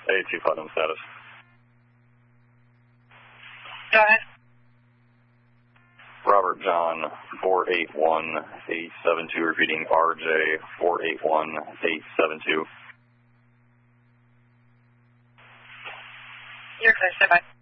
A2 Putnam status. Go ahead. Robert John 481-872, repeating RJ 481-872. You're clear, stand by.